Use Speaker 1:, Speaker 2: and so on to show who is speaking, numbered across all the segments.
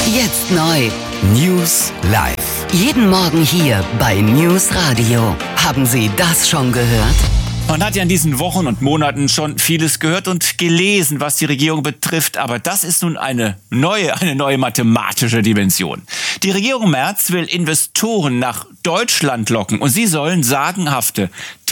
Speaker 1: Jetzt neu.
Speaker 2: News live.
Speaker 1: Jeden Morgen hier bei News Radio. Haben Sie das schon gehört?
Speaker 3: Man hat ja in diesen Wochen und Monaten schon vieles gehört und gelesen, was die Regierung betrifft. Aber das ist nun eine neue mathematische Dimension. Die Regierung Merz will Investoren nach Deutschland locken und sie sollen sagenhafte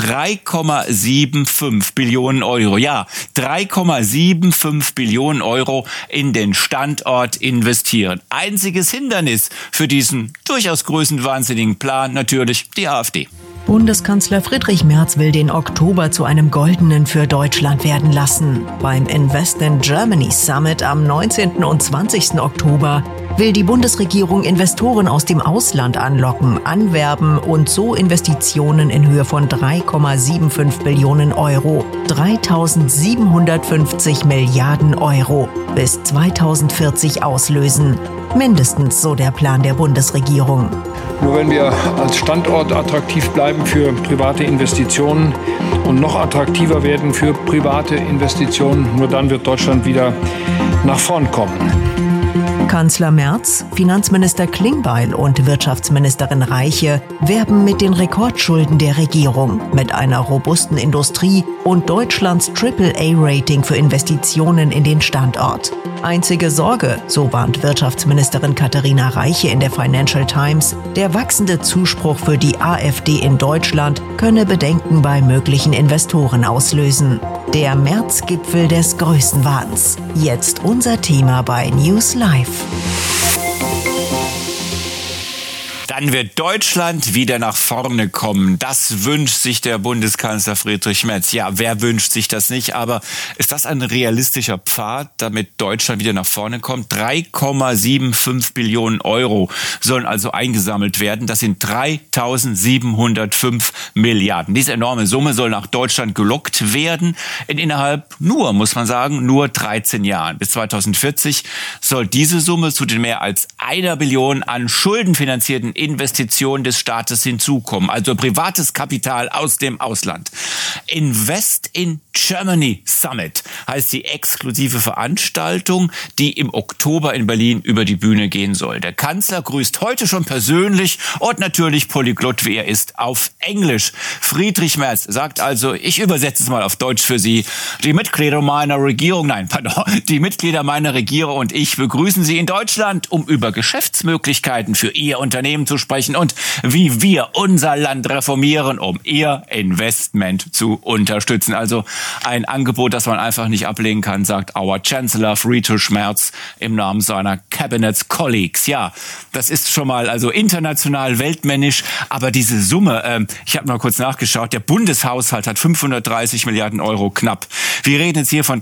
Speaker 3: 3,75 Billionen Euro, ja, 3,75 Billionen Euro in den Standort investieren. Einziges Hindernis für diesen durchaus größenwahnsinnigen Plan natürlich die AfD.
Speaker 4: Bundeskanzler Friedrich Merz will den Oktober zu einem goldenen für Deutschland werden lassen. Beim Invest in Germany Summit am 19. und 20. Oktober will die Bundesregierung Investoren aus dem Ausland anlocken, anwerben und so Investitionen in Höhe von 3,75 Billionen Euro, 3.750 Milliarden Euro bis 2040 auslösen. Mindestens so der Plan der Bundesregierung.
Speaker 5: Nur wenn wir als Standort attraktiv bleiben für private Investitionen und noch attraktiver werden für private Investitionen, nur dann wird Deutschland wieder nach vorn kommen.
Speaker 4: Kanzler Merz, Finanzminister Klingbeil und Wirtschaftsministerin Reiche werben mit den Rekordschulden der Regierung, mit einer robusten Industrie und Deutschlands AAA-Rating für Investitionen in den Standort. Einzige Sorge, so warnt Wirtschaftsministerin Katharina Reiche in der Financial Times, der wachsende Zuspruch für die AfD in Deutschland könne Bedenken bei möglichen Investoren auslösen. Der März-Gipfel des Größenwahns. Jetzt unser Thema bei News Live.
Speaker 3: Dann wird Deutschland wieder nach vorne kommen. Das wünscht sich der Bundeskanzler Friedrich Merz. Ja, wer wünscht sich das nicht? Aber ist das ein realistischer Pfad, damit Deutschland wieder nach vorne kommt? 3,75 Billionen Euro sollen also eingesammelt werden. Das sind 3.705 Milliarden. Diese enorme Summe soll nach Deutschland gelockt werden. Innerhalb nur 13 Jahren. Bis 2040 soll diese Summe zu den mehr als 1 Billion an schuldenfinanzierten Investitionen des Staates hinzukommen, also privates Kapital aus dem Ausland. Invest in Germany Summit heißt die exklusive Veranstaltung, die im Oktober in Berlin über die Bühne gehen soll. Der Kanzler grüßt heute schon persönlich und natürlich polyglott, wie er ist, auf Englisch. Friedrich Merz sagt also, ich übersetze es mal auf Deutsch für Sie, die Mitglieder meiner Regierung und ich begrüßen Sie in Deutschland, um über Geschäftsmöglichkeiten für Ihr Unternehmen zu sprechen und wie wir unser Land reformieren, um Ihr Investment zu unterstützen. Also ein Angebot, das man einfach nicht ablehnen kann, sagt our Chancellor Friedrich Merz im Namen seiner Cabinet Colleagues. Ja, das ist schon mal also international, weltmännisch, aber diese Summe, ich habe mal kurz nachgeschaut, der Bundeshaushalt hat 530 Milliarden Euro knapp. Wir reden jetzt hier von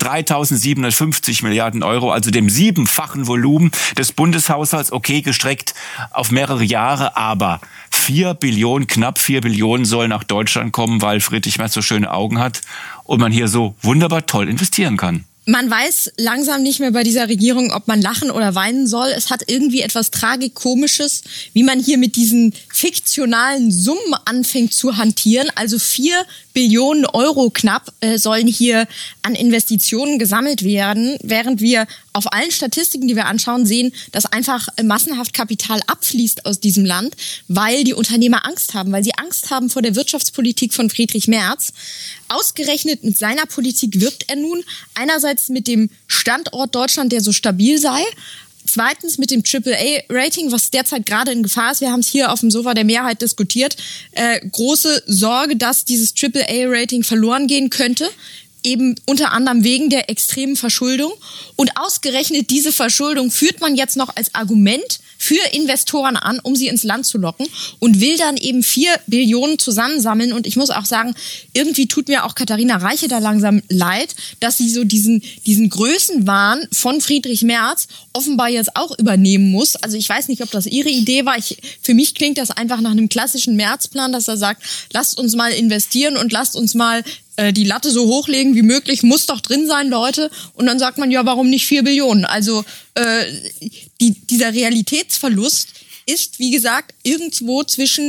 Speaker 3: 3.750 Milliarden Euro, also dem 7-fachen Volumen des Bundeshaushalts, okay, gestreckt auf mehrere Jahre, aber 4 Billionen, knapp 4 Billionen sollen nach Deutschland kommen, weil Friedrich Merz so schöne Augen hat und man hier so wunderbar toll investieren kann.
Speaker 6: Man weiß langsam nicht mehr bei dieser Regierung, ob man lachen oder weinen soll. Es hat irgendwie etwas Tragikomisches, wie man hier mit diesen fiktionalen Summen anfängt zu hantieren. Also 4 Billionen Euro knapp sollen hier an Investitionen gesammelt werden, während wir auf allen Statistiken, die wir anschauen, sehen, dass einfach massenhaft Kapital abfließt aus diesem Land, weil die Unternehmer Angst haben, weil sie Angst haben vor der Wirtschaftspolitik von Friedrich Merz. Ausgerechnet mit seiner Politik wirbt er nun einerseits mit dem Standort Deutschland, der so stabil sei, zweitens mit dem AAA-Rating, was derzeit gerade in Gefahr ist. Wir haben es hier auf dem Sofa der Mehrheit diskutiert. Große Sorge, dass dieses AAA-Rating verloren gehen könnte. Eben unter anderem wegen der extremen Verschuldung. Und ausgerechnet diese Verschuldung führt man jetzt noch als Argument für Investoren an, um sie ins Land zu locken und will dann eben 4 Billionen zusammensammeln. Und ich muss auch sagen, irgendwie tut mir auch Katharina Reiche da langsam leid, dass sie so diesen Größenwahn von Friedrich Merz offenbar jetzt auch übernehmen muss. Also ich weiß nicht, ob das ihre Idee war. Für mich klingt das einfach nach einem klassischen Merz-Plan, dass er sagt, lasst uns mal investieren und lasst uns mal die Latte so hochlegen wie möglich, muss doch drin sein, Leute. Und dann sagt man, ja, warum nicht 4 Billionen? Also dieser Realitätsverlust ist, wie gesagt, irgendwo zwischen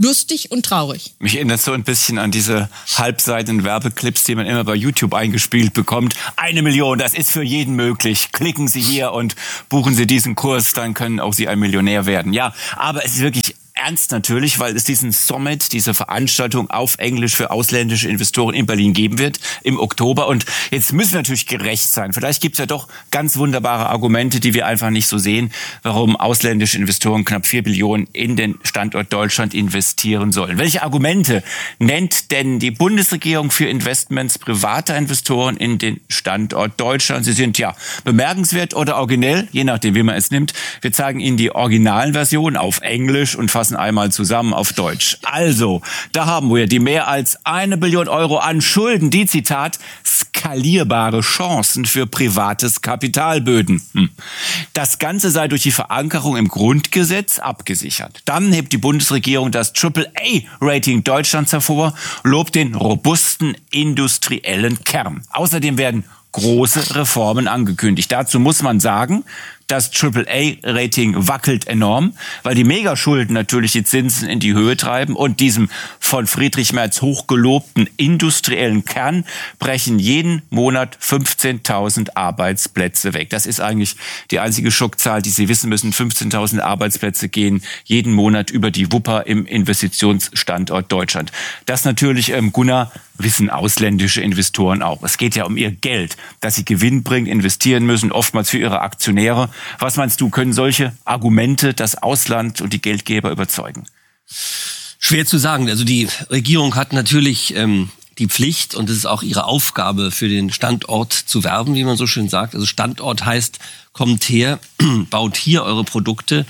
Speaker 6: lustig und traurig.
Speaker 3: Mich erinnert so ein bisschen an diese halbseitigen Werbeclips, die man immer bei YouTube eingespielt bekommt. 1 Million, das ist für jeden möglich. Klicken Sie hier und buchen Sie diesen Kurs, dann können auch Sie ein Millionär werden. Ja, aber es ist wirklich ernst natürlich, weil es diesen Summit, diese Veranstaltung auf Englisch für ausländische Investoren in Berlin geben wird im Oktober. Und jetzt müssen wir natürlich gerecht sein. Vielleicht gibt es ja doch ganz wunderbare Argumente, die wir einfach nicht so sehen, warum ausländische Investoren knapp 4 Billionen in den Standort Deutschland investieren sollen. Welche Argumente nennt denn die Bundesregierung für Investments privater Investoren in den Standort Deutschland? Sie sind ja bemerkenswert oder originell, je nachdem, wie man es nimmt. Wir zeigen Ihnen die originalen Versionen auf Englisch und fassen einmal zusammen auf Deutsch. Also, da haben wir die mehr als 1 Billion Euro an Schulden, die, Zitat, skalierbare Chancen für privates Kapital böten. Das Ganze sei durch die Verankerung im Grundgesetz abgesichert. Dann hebt die Bundesregierung das AAA-Rating Deutschlands hervor, lobt den robusten industriellen Kern. Außerdem werden große Reformen angekündigt. Dazu muss man sagen, das AAA-Rating wackelt enorm, weil die Megaschulden natürlich die Zinsen in die Höhe treiben und diesem von Friedrich Merz hochgelobten industriellen Kern brechen jeden Monat 15.000 Arbeitsplätze weg. Das ist eigentlich die einzige Schockzahl, die Sie wissen müssen. 15.000 Arbeitsplätze gehen jeden Monat über die Wupper im Investitionsstandort Deutschland. Das natürlich, Gunnar, wissen ausländische Investoren auch. Es geht ja um ihr Geld, das sie gewinnbringend investieren müssen, oftmals für ihre Aktionäre. Was meinst du, können solche Argumente das Ausland und die Geldgeber überzeugen?
Speaker 7: Schwer zu sagen. Also die Regierung hat natürlich die Pflicht, und es ist auch ihre Aufgabe, für den Standort zu werben, wie man so schön sagt. Also Standort heißt, kommt her, baut hier eure Produkte.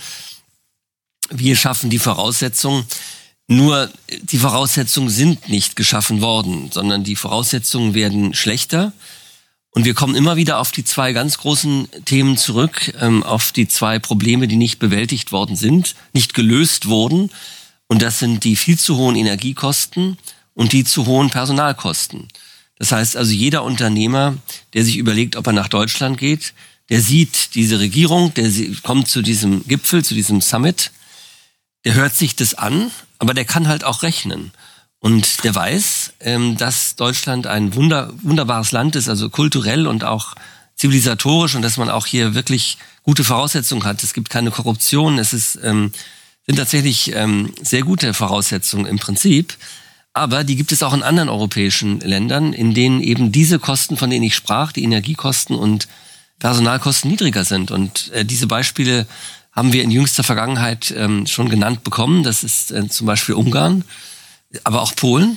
Speaker 7: Wir schaffen die Voraussetzungen. Nur die Voraussetzungen sind nicht geschaffen worden, sondern die Voraussetzungen werden schlechter. Und wir kommen immer wieder auf die 2 ganz großen Themen zurück, auf die 2 Probleme, die nicht bewältigt worden sind, nicht gelöst wurden. Und das sind die viel zu hohen Energiekosten und die zu hohen Personalkosten. Das heißt also, jeder Unternehmer, der sich überlegt, ob er nach Deutschland geht, der sieht diese Regierung, der kommt zu diesem Gipfel, zu diesem Summit, der hört sich das an, aber der kann halt auch rechnen. Und der weiß, dass Deutschland ein wunderbares Land ist, also kulturell und auch zivilisatorisch, und dass man auch hier wirklich gute Voraussetzungen hat. Es gibt keine Korruption, es sind tatsächlich sehr gute Voraussetzungen im Prinzip. Aber die gibt es auch in anderen europäischen Ländern, in denen eben diese Kosten, von denen ich sprach, die Energiekosten und Personalkosten niedriger sind. Und diese Beispiele haben wir in jüngster Vergangenheit schon genannt bekommen. Das ist zum Beispiel Ungarn, aber auch Polen,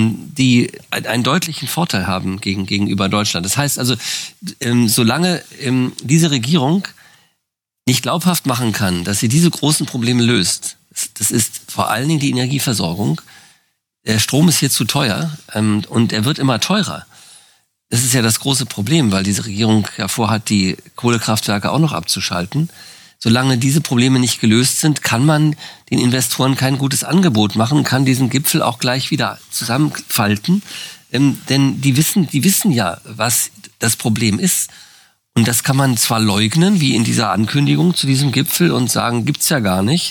Speaker 7: die einen deutlichen Vorteil haben gegenüber Deutschland. Das heißt also, solange diese Regierung nicht glaubhaft machen kann, dass sie diese großen Probleme löst, das ist vor allen Dingen die Energieversorgung. Der Strom ist hier zu teuer und er wird immer teurer. Das ist ja das große Problem, weil diese Regierung ja vorhat, die Kohlekraftwerke auch noch abzuschalten. Solange diese Probleme nicht gelöst sind, kann man den Investoren kein gutes Angebot machen, kann diesen Gipfel auch gleich wieder zusammenfalten. Denn die wissen ja, was das Problem ist. Und das kann man zwar leugnen, wie in dieser Ankündigung zu diesem Gipfel, und sagen, gibt's ja gar nicht.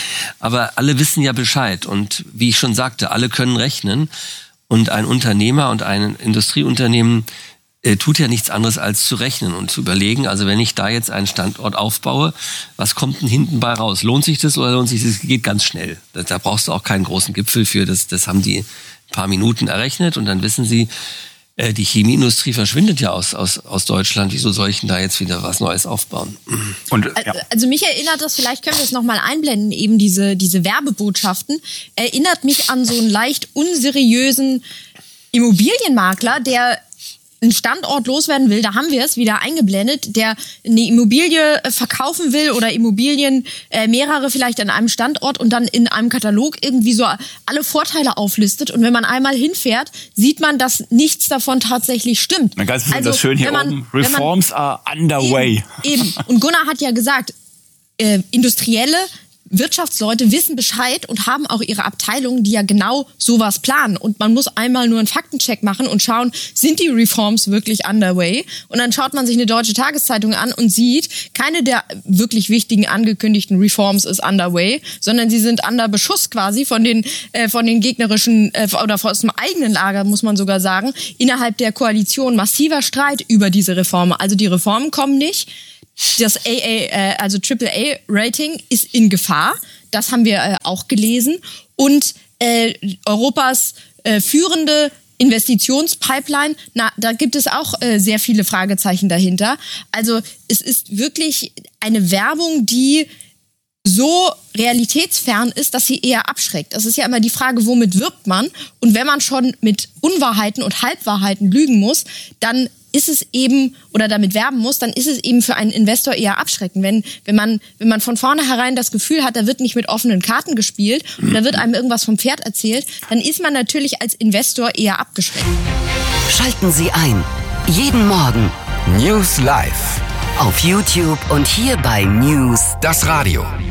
Speaker 7: Aber alle wissen ja Bescheid. Und wie ich schon sagte, alle können rechnen. Und ein Unternehmer und ein Industrieunternehmen tut ja nichts anderes als zu rechnen und zu überlegen, also wenn ich da jetzt einen Standort aufbaue, was kommt denn hinten bei raus? Lohnt sich das oder lohnt sich das? Das geht ganz schnell. Da brauchst du auch keinen großen Gipfel für. Das haben die ein paar Minuten errechnet und dann wissen sie, die Chemieindustrie verschwindet ja aus Deutschland. Wieso soll ich denn da jetzt wieder was Neues aufbauen?
Speaker 3: Und, ja.
Speaker 6: Also mich erinnert das, vielleicht können wir es nochmal einblenden, eben diese Werbebotschaften, erinnert mich an so einen leicht unseriösen Immobilienmakler, der einen Standort loswerden will, da haben wir es wieder eingeblendet, der eine Immobilie verkaufen will oder Immobilien mehrere vielleicht an einem Standort und dann in einem Katalog irgendwie so alle Vorteile auflistet. Und wenn man einmal hinfährt, sieht man, dass nichts davon tatsächlich stimmt.
Speaker 3: Man ganz also, das schön hier oben. Reforms are underway.
Speaker 6: Eben. Und Gunnar hat ja gesagt, Industrielle Wirtschaftsleute wissen Bescheid und haben auch ihre Abteilungen, die ja genau sowas planen. Und man muss einmal nur einen Faktencheck machen und schauen, sind die Reforms wirklich underway? Und dann schaut man sich eine deutsche Tageszeitung an und sieht, keine der wirklich wichtigen angekündigten Reforms ist underway, sondern sie sind under Beschuss quasi von den gegnerischen oder aus dem eigenen Lager, muss man sogar sagen, innerhalb der Koalition massiver Streit über diese Reformen. Also die Reformen kommen nicht. Das AAA-Rating ist in Gefahr. Das haben wir auch gelesen. Und Europas führende Investitionspipeline, da gibt es auch sehr viele Fragezeichen dahinter. Also es ist wirklich eine Werbung, die so realitätsfern ist, dass sie eher abschreckt. Das ist ja immer die Frage, womit wirbt man? Und wenn man schon mit Unwahrheiten und Halbwahrheiten lügen muss, dann ist es eben, oder damit werben muss, dann ist es eben für einen Investor eher abschreckend. Wenn man von vornherein das Gefühl hat, da wird nicht mit offenen Karten gespielt und da wird einem irgendwas vom Pferd erzählt, dann ist man natürlich als Investor eher abgeschreckt.
Speaker 1: Schalten Sie ein. Jeden Morgen.
Speaker 2: News Live.
Speaker 1: Auf YouTube und hier bei News.
Speaker 2: Das Radio.